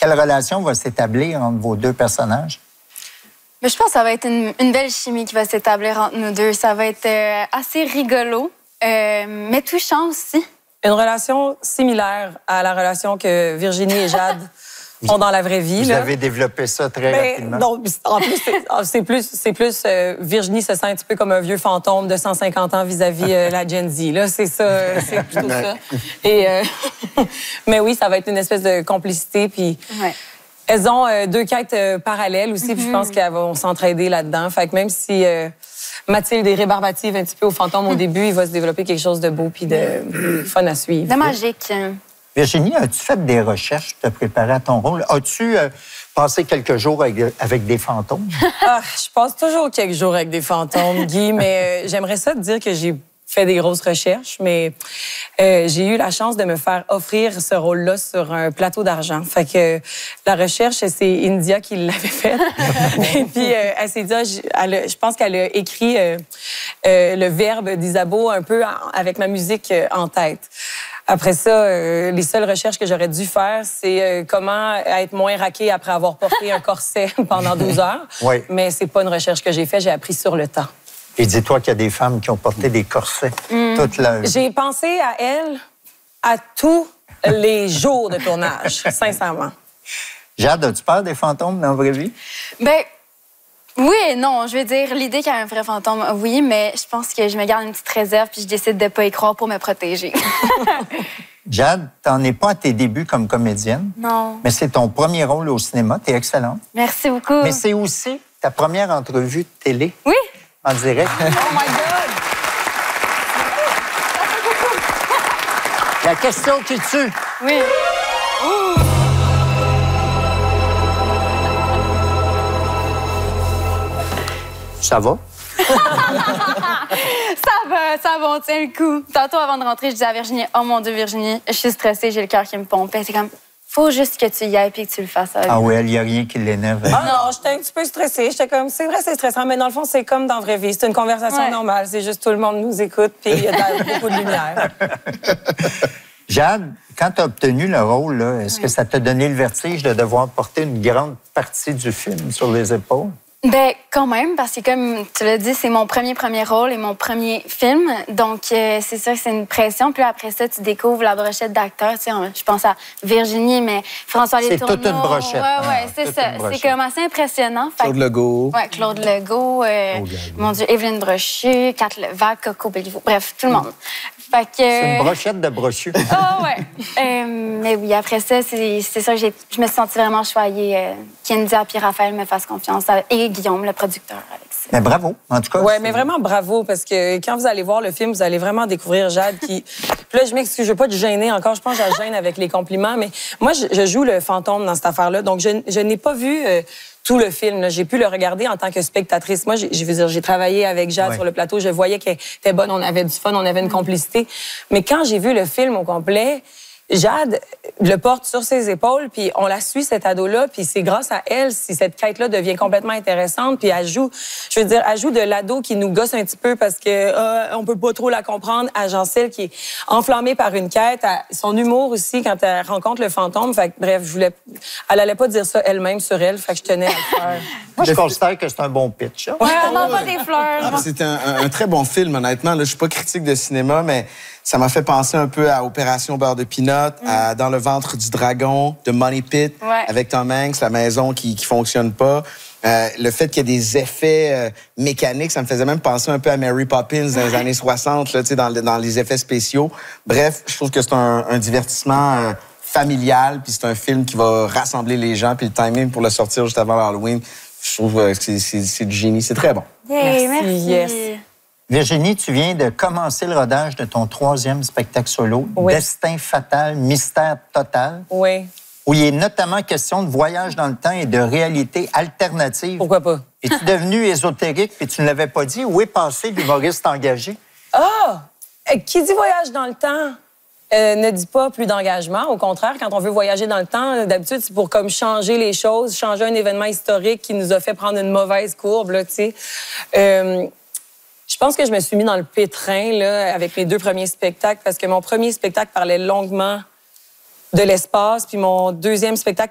Quelle relation va s'établir entre vos deux personnages? Mais je pense que ça va être une belle chimie qui va s'établir entre nous deux. Ça va être assez rigolo, mais touchant aussi. Une relation similaire à la relation que Virginie et Jade ont dans la vraie vie. Vous avez développé ça très rapidement. Non, en plus, c'est plus Virginie se sent un petit peu comme un vieux fantôme de 150 ans vis-à-vis la Gen Z. Là, c'est ça, c'est plutôt ça. Et, mais oui, ça va être une espèce de complicité. Puis elles ont deux quêtes parallèles aussi, puis je pense qu'elles vont s'entraider là-dedans. Fait que même si Mathilde est rébarbative un petit peu au fantôme au début, il va se développer quelque chose de beau puis de fun à suivre. De magique. Virginie, as-tu fait des recherches pour te préparer à ton rôle? As-tu passé quelques jours avec des fantômes? Je passe toujours quelques jours avec des fantômes, Guy, mais j'aimerais ça te dire que j'ai fait des grosses recherches, mais j'ai eu la chance de me faire offrir ce rôle-là sur un plateau d'argent. Fait que la recherche, c'est India qui l'avait faite. Et puis, elle s'est dit, je pense qu'elle a écrit le verbe d'Isabeau un peu avec ma musique en tête. Après ça, les seules recherches que j'aurais dû faire, c'est comment être moins raquée après avoir porté un corset pendant 12 heures. Oui. Mais c'est pas une recherche que j'ai faite, j'ai appris sur le temps. Et dis-toi qu'il y a des femmes qui ont porté des corsets toute leur vie. J'ai pensé à elle à tous les jours de tournage, sincèrement. Jade, as-tu peur des fantômes dans la vraie vie? Ben, oui et non. Je veux dire, l'idée qu'il y a un vrai fantôme, oui, mais je pense que je me garde une petite réserve puis je décide de ne pas y croire pour me protéger. Jade, t'en es pas à tes débuts comme comédienne. Non. Mais c'est ton premier rôle au cinéma. T'es excellente. Merci beaucoup. Mais c'est aussi ta première entrevue de télé. Oui. En direct. Oh my God! La question qui tue. Oui. Ça va? Ça va, on tient le coup. Tantôt, avant de rentrer, je disais à Virginie, oh mon Dieu, Virginie, je suis stressée, j'ai le cœur qui me pompe. C'est comme, faut juste que tu y ailles et que tu le fasses. Ah oui, il n'y a rien qui l'énerve. Ah non, j'étais un petit peu stressée. J'étais comme, c'est vrai, c'est stressant, mais dans le fond, c'est comme dans la vraie vie. C'est une conversation normale. C'est juste tout le monde nous écoute, puis il y a beaucoup de lumière. Jade, quand tu as obtenu le rôle, là, est-ce que ça t'a donné le vertige de devoir porter une grande partie du film sur les épaules? Ben quand même, parce que comme tu l'as dit, c'est mon premier rôle et mon premier film. Donc, c'est sûr que c'est une pression. Puis après ça, tu découvres la brochette d'acteurs. Tu sais, je pense à Virginie, mais François Letourneau. C'est toute une brochette. Ouais, c'est ça. C'est comme assez impressionnant. Claude Legault. Ouais, Claude Legault. Mon Dieu, Évelyne Brochu, Kat Levac, Coco Béliveau. Bref, tout le monde. Fait que... C'est une brochette de brochu. Ah ouais. Mais oui, après ça, c'est ça que je me suis sentie vraiment choyée qu'India et Raphaël me fassent confiance. Et Guillaume, le producteur, avec ça. Mais bravo, en tout cas. Oui, mais vraiment bravo, parce que quand vous allez voir le film, vous allez vraiment découvrir Jade qui... Puis là, je m'excuse, je ne veux pas te gêner encore. Je pense que je la gêne avec les compliments, mais moi, je joue le fantôme dans cette affaire-là. Donc, je n'ai pas vu... tout le film. J'ai pu le regarder en tant que spectatrice. Moi, j'ai travaillé avec Jade sur le plateau. Je voyais qu'elle était bonne, on avait du fun, on avait une complicité. Mais quand j'ai vu le film au complet, Jade le porte sur ses épaules, puis on la suit, cet ado-là, puis c'est grâce à elle si cette quête-là devient complètement intéressante, puis elle joue, je veux dire, elle joue de l'ado qui nous gosse un petit peu parce que on peut pas trop la comprendre, à Jean-Celle qui est enflammée par une quête, son humour aussi quand elle rencontre le fantôme, fait que, bref, elle allait pas dire ça elle-même sur elle, fait que je tenais à le faire. Moi, je considère que c'est un bon pitch. Hein? Ouais, on n'envoie pas des fleurs. C'est un très bon film, honnêtement. Là, je suis pas critique de cinéma, mais ça m'a fait penser un peu à Opération Beurre de Pinot, à Dans le ventre du dragon, de Money Pit, avec Tom Hanks, la maison qui fonctionne pas. Le fait qu'il y ait des effets mécaniques, ça me faisait même penser un peu à Mary Poppins dans les années 60, là, dans les effets spéciaux. Bref, je trouve que c'est un divertissement familial, puis c'est un film qui va rassembler les gens, puis le timing pour le sortir juste avant l'Halloween, je trouve que c'est du génie. C'est très bon. Hey, merci. Yes. Virginie, tu viens de commencer le rodage de ton 3e spectacle solo, Destin fatal, mystère total. Oui. Où il est notamment question de voyage dans le temps et de réalité alternative. Pourquoi pas? Es-tu devenu ésotérique puis tu ne l'avais pas dit? Où est passé l'humoriste engagé? Ah! Qui dit voyage dans le temps ne dit pas plus d'engagement. Au contraire, quand on veut voyager dans le temps, d'habitude, c'est pour comme changer les choses, changer un événement historique qui nous a fait prendre une mauvaise courbe, là, tu sais. Je pense que je me suis mis dans le pétrin là, avec mes 2 premiers spectacles parce que mon premier spectacle parlait longuement de l'espace, puis mon 2e spectacle